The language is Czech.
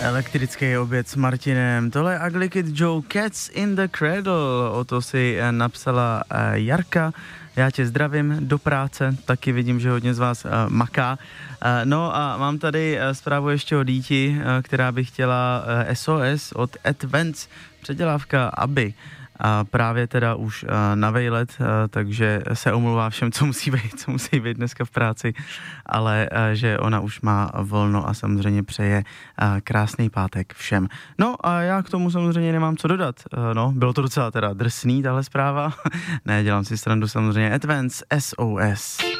Elektrický oběd s Martinem. Tohle je Ugly Kid Joe, Cats in the Cradle. O to si napsala Jarka. Já tě zdravím do práce, taky vidím, že hodně z vás maká. No a mám tady zprávu ještě o díti, která by chtěla SOS od Advance, předělávka Aby. A právě teda už na vejlet, takže se omlouvá všem, co musí být dneska v práci, ale že ona už má volno a samozřejmě přeje krásný pátek všem. No a já k tomu samozřejmě nemám co dodat. No, bylo to docela teda drsný tahle zpráva. Ne, dělám si srandu samozřejmě. Advance SOS.